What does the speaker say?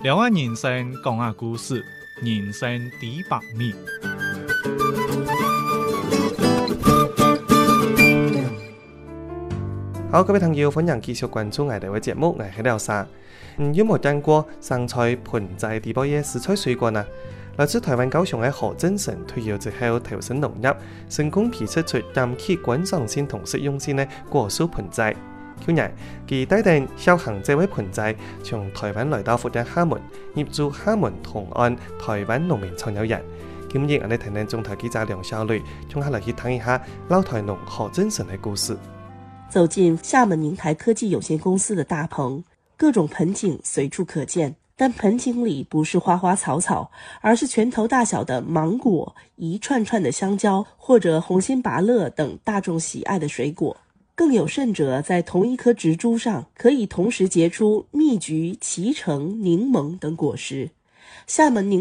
聊下人生，讲下故事，人生第百米。 好，各位朋友，歡迎繼續關注我哋嘅節目，我係廖沙。有冇聽過生菜、盆栽呢波嘢蔬菜水果呢？來自台灣高雄嘅何真成退休之後投身農業，成功批測出減氣觀賞性同實用性嘅果蔬盆栽。去年，佢帶領小行這位盆栽從台灣來到福建廈門，入駐廈門同安台灣農民創業人。今日我哋聽聽中台記者梁小雷，從下來去聽一下老台農何真成嘅故事。 走進廈門寧台科技有限公司的大棚，各種盆景隨處可見，但盆景裡不是花花草草，而是拳頭大小的芒果、一串串的香蕉或者紅心芭樂等大眾喜愛的水果。更有甚者，在同一顆植株上可以同時結出蜜橘、脐橙、檸檬等果實。廈門寧